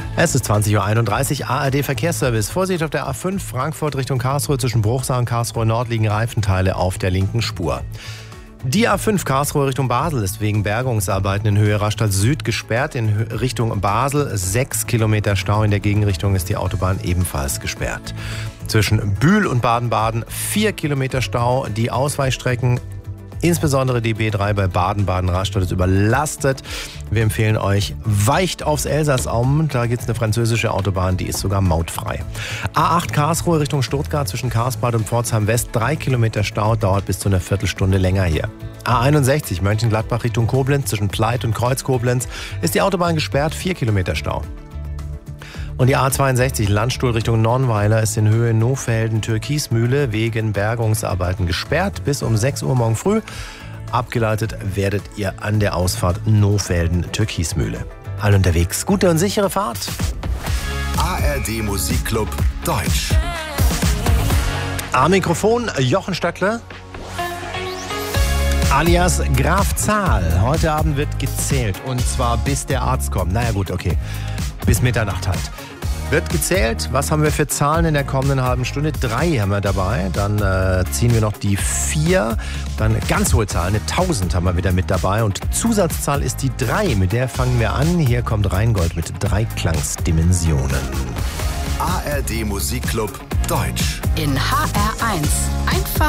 Es ist 20.31 Uhr, ARD Verkehrsservice. Vorsicht auf der A5 Frankfurt Richtung Karlsruhe. Zwischen Bruchsal und Karlsruhe Nord liegen Reifenteile auf der linken Spur. Die A5 Karlsruhe Richtung Basel ist wegen Bergungsarbeiten in Höhe Rastatt Süd gesperrt. In Richtung Basel 6 Kilometer Stau. In der Gegenrichtung ist die Autobahn ebenfalls gesperrt. Zwischen Bühl und Baden-Baden 4 Kilometer Stau. Die Ausweichstrecken, insbesondere die B3 bei Baden-Baden-Rastatt, ist überlastet. Wir empfehlen euch, weicht aufs Elsass um. Da gibt es eine französische Autobahn, die ist sogar mautfrei. A8 Karlsruhe Richtung Stuttgart zwischen Karlsbad und Pforzheim West 3 Kilometer Stau, dauert bis zu einer Viertelstunde länger hier. A61 Mönchengladbach Richtung Koblenz zwischen Pleit und Kreuz Koblenz ist die Autobahn gesperrt, 4 Kilometer Stau. Und die A62 Landstuhl Richtung Nonnweiler ist in Höhe Nohfelden-Türkismühle wegen Bergungsarbeiten gesperrt bis um 6 Uhr morgen früh. Abgeleitet werdet ihr an der Ausfahrt Nohfelden-Türkismühle. Alle unterwegs. Gute und sichere Fahrt. ARD Musikclub Deutsch. Am Mikrofon Jochen Stöckler alias Graf Zahl. Heute Abend wird gezählt und zwar bis der Arzt kommt. Naja gut, okay. Bis Mitternacht halt. Wird gezählt. Was haben wir für Zahlen in der kommenden halben Stunde? 3 haben wir dabei. Dann ziehen wir noch die 4. Dann ganz hohe Zahlen. 1000 haben wir wieder mit dabei. Und Zusatzzahl ist die 3. Mit der fangen wir an. Hier kommt Rheingold mit Dreiklangsdimensionen. ARD Musikclub Deutsch. In HR1. Einfach